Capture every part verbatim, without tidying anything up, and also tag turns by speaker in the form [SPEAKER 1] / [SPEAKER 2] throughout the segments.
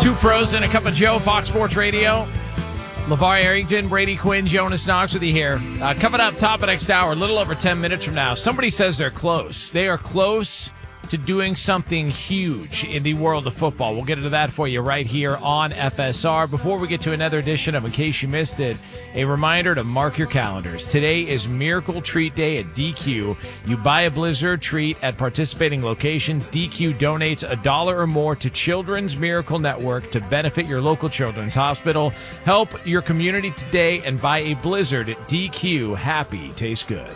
[SPEAKER 1] Two pros and a cup of Joe, Fox Sports Radio. LeVar Arrington, Brady Quinn, Jonas Knox with you here. Uh, coming up top of next hour, a little over ten minutes from now. Somebody says they're close. They are close to doing something huge in the world of football. We'll get into that for you right here on F S R. Before we get to another edition of In Case You Missed It, a reminder to mark your calendars. Today is Miracle Treat Day at D Q. You buy a Blizzard treat at participating locations. D Q donates a dollar or more to Children's Miracle Network to benefit your local children's hospital. Help your community today and buy a Blizzard at D Q. Happy tastes good.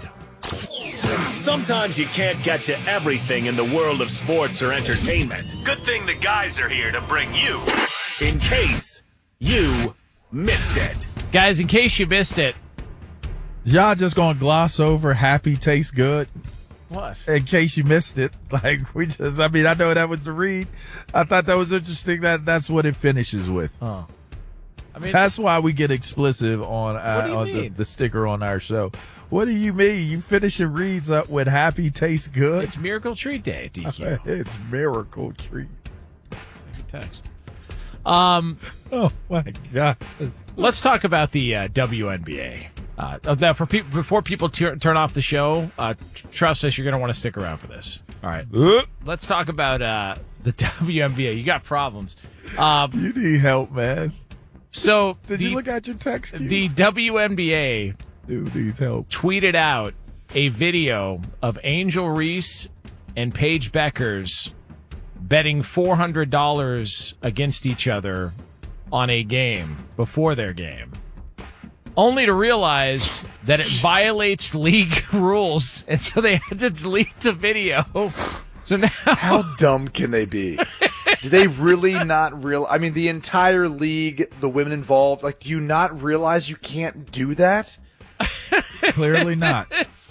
[SPEAKER 2] Sometimes you can't get to everything in the world of sports or entertainment. Good thing the guys are here to bring you In Case You Missed It.
[SPEAKER 1] Guys, in case you missed it.
[SPEAKER 3] Y'all just gonna gloss over happy tastes good?
[SPEAKER 1] What?
[SPEAKER 3] In case you missed it. Like, we just, I mean, I know that was the read. I thought that was interesting that that's what it finishes with.
[SPEAKER 1] Oh. I mean,
[SPEAKER 3] that's why we get explicit on, uh, on the, the sticker on our show. What do you mean? You finish your reads up with happy tastes good?
[SPEAKER 1] It's Miracle Treat Day at D Q.
[SPEAKER 3] It's Miracle Treat.
[SPEAKER 1] Good text. Um,
[SPEAKER 3] oh my God.
[SPEAKER 1] Let's talk about the uh, W N B A. Uh, of that for people before people t- turn off the show. Uh, trust us, you're going to want to stick around for this. All right. So let's talk about uh, the W N B A. You got problems. Um,
[SPEAKER 3] you need help, man.
[SPEAKER 1] So
[SPEAKER 3] did
[SPEAKER 1] the,
[SPEAKER 3] you look at your text queue?
[SPEAKER 1] The W N B A
[SPEAKER 3] Dude needs help.
[SPEAKER 1] Tweeted out a video of Angel Reese and Paige Beckers betting four hundred dollars against each other on a game before their game, only to realize that it violates league rules, and so they had to delete the video. So now,
[SPEAKER 4] how dumb can they be? Do they really not real? I mean, the entire league, the women involved, like, do you not realize you can't do that?
[SPEAKER 3] Clearly not.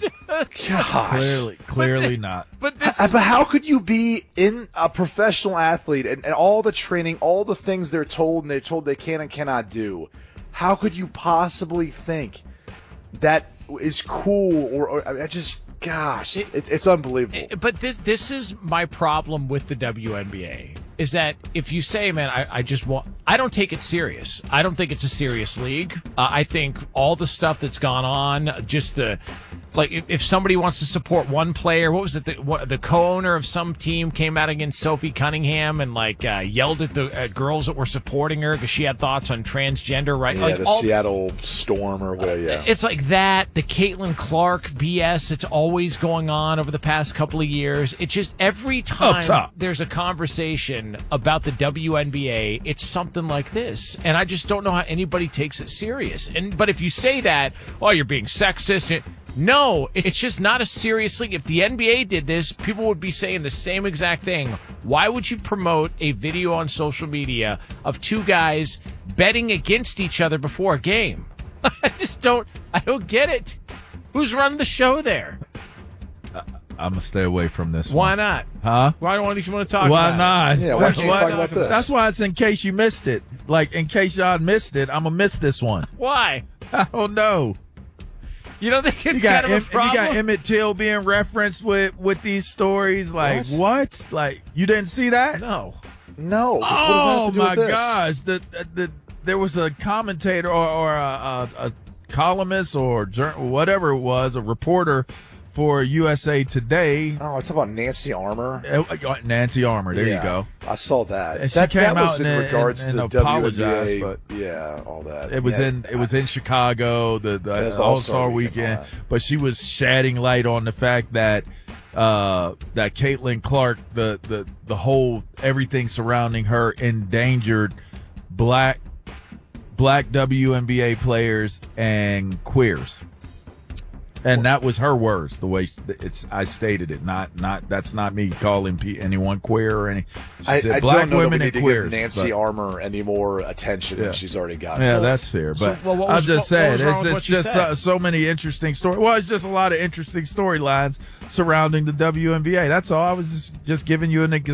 [SPEAKER 4] Gosh.
[SPEAKER 3] Clearly, clearly not.
[SPEAKER 1] But this
[SPEAKER 4] I, but how could you be in a professional athlete and, and all the training, all the things they're told and they're told they can and cannot do? How could you possibly think that is cool? Or, or I just, gosh, it, it, it's unbelievable.
[SPEAKER 1] It, but this this is my problem with the W N B A. Is that if you say, man, I, I just want, I don't take it serious. I don't think it's a serious league. Uh, I think all the stuff that's gone on, just the, like, if, if somebody wants to support one player, what was it? The, what, the co-owner of some team came out against Sophie Cunningham and, like, uh, yelled at the uh, girls that were supporting her because she had thoughts on transgender, right?
[SPEAKER 4] Yeah,
[SPEAKER 1] like,
[SPEAKER 4] the
[SPEAKER 1] all,
[SPEAKER 4] Seattle Storm or whatever, yeah.
[SPEAKER 1] It's like that, the Caitlin Clark B S, it's always going on over the past couple of years. It's just every time there's a conversation about the W N B A, it's something like this, and I just don't know how anybody takes it serious. And but if you say that, oh, you're being sexist. No, it's just not a serious league. If the N B A did this, people would be saying the same exact thing. Why would you promote a video on social media of two guys betting against each other before a game? I just don't. I don't get it. Who's running the show there?
[SPEAKER 3] I'm gonna stay away from this
[SPEAKER 1] Why
[SPEAKER 3] one.
[SPEAKER 1] not?
[SPEAKER 3] Huh?
[SPEAKER 1] Why don't you want to talk
[SPEAKER 3] why
[SPEAKER 1] about
[SPEAKER 3] not?
[SPEAKER 1] it?
[SPEAKER 4] Yeah, why don't you talk about this?
[SPEAKER 3] That's why it's in case you missed it. Like, in case y'all missed it, I'm gonna miss this one.
[SPEAKER 1] Why?
[SPEAKER 3] I don't know.
[SPEAKER 1] You don't think it's
[SPEAKER 3] you got
[SPEAKER 1] kind of a problem?
[SPEAKER 3] You got Emmett Till being referenced with, with these stories. Like, what? what? Like, you didn't see that?
[SPEAKER 1] No.
[SPEAKER 4] No.
[SPEAKER 3] Oh,
[SPEAKER 4] what does that have to do
[SPEAKER 3] my
[SPEAKER 4] with this?
[SPEAKER 3] gosh. The, the, there was a commentator or, or a, a, a columnist or whatever it was, a reporter for U S A Today.
[SPEAKER 4] Oh, it's about Nancy Armour.
[SPEAKER 3] Uh, Nancy Armour, there
[SPEAKER 4] yeah,
[SPEAKER 3] you go.
[SPEAKER 4] I saw that.
[SPEAKER 3] And she
[SPEAKER 4] that,
[SPEAKER 3] came
[SPEAKER 4] that
[SPEAKER 3] out
[SPEAKER 4] was in
[SPEAKER 3] and,
[SPEAKER 4] regards
[SPEAKER 3] and,
[SPEAKER 4] to
[SPEAKER 3] and
[SPEAKER 4] the
[SPEAKER 3] apologized,
[SPEAKER 4] W N B A,
[SPEAKER 3] but
[SPEAKER 4] yeah, all that.
[SPEAKER 3] It was
[SPEAKER 4] yeah,
[SPEAKER 3] in it was in Chicago, the, the,
[SPEAKER 4] yeah,
[SPEAKER 3] the All Star Weekend,
[SPEAKER 4] weekend
[SPEAKER 3] but she was shedding light on the fact that uh, that Caitlin Clark, the, the the whole everything surrounding her endangered black black W N B A players and queers. And that was her words, the way it's. I stated it. Not, not. That's not me calling anyone queer or any. She
[SPEAKER 4] I,
[SPEAKER 3] said
[SPEAKER 4] I
[SPEAKER 3] black
[SPEAKER 4] don't know
[SPEAKER 3] women
[SPEAKER 4] that we
[SPEAKER 3] and
[SPEAKER 4] need
[SPEAKER 3] queers.
[SPEAKER 4] to give Nancy
[SPEAKER 3] but,
[SPEAKER 4] Armour any more attention
[SPEAKER 3] yeah.
[SPEAKER 4] than she's already got.
[SPEAKER 3] Yeah, that's fair.
[SPEAKER 1] So,
[SPEAKER 3] But
[SPEAKER 1] well, what
[SPEAKER 3] I'm
[SPEAKER 1] was,
[SPEAKER 3] just
[SPEAKER 1] what,
[SPEAKER 3] saying,
[SPEAKER 1] what was wrong
[SPEAKER 3] it's,
[SPEAKER 1] with
[SPEAKER 3] it's
[SPEAKER 1] what you
[SPEAKER 3] just
[SPEAKER 1] said?
[SPEAKER 3] so, so many interesting stories. Well, it's just a lot of interesting storylines surrounding the W N B A. That's all. I was just just giving you an example.